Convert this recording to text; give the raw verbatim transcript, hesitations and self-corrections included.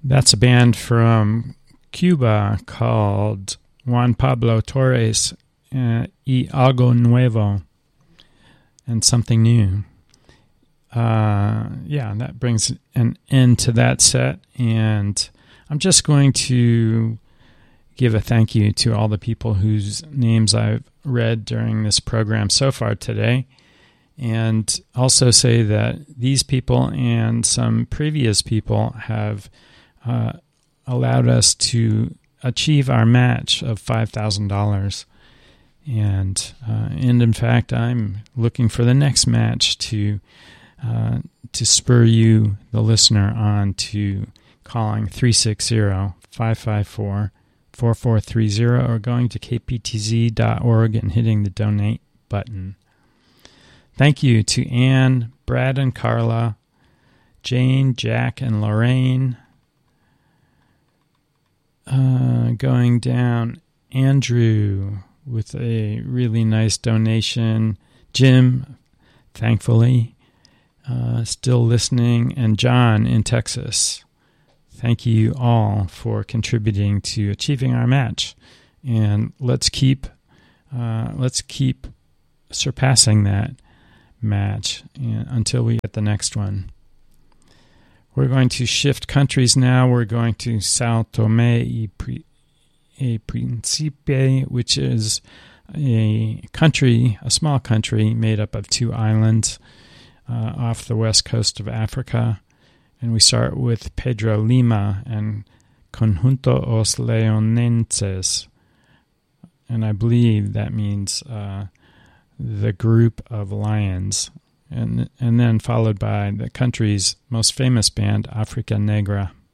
That's a band from Cuba called Juan Pablo Torres uh, y Algo Nuevo, and Something New. Uh, yeah, that brings an end to that set, and I'm just going to give a thank you to all the people whose names I've read during this program so far today, and also say that these people and some previous people have uh, allowed us to achieve our match of five thousand dollars. And, uh, and in fact, I'm looking for the next match to uh, to spur you, the listener, on to calling three six zero, five five four, four four three zero or going to k p t z dot org and hitting the donate button. Thank you to Anne, Brad and Carla, Jane, Jack, and Lorraine. Uh, going down, Andrew with a really nice donation. Jim, thankfully, uh, still listening. And John in Texas. Thank you all for contributing to achieving our match. And let's keep, uh, let's keep surpassing that match until we get the next one. We're going to shift countries now. We're going to Sao Tome y Principe, which is a country, a small country made up of two islands uh, off the west coast of Africa. And we start with Pedro Lima and Conjunto Os Leonenses. And I believe that means uh, the group of lions. And and then followed by the country's most famous band, Africa Negra.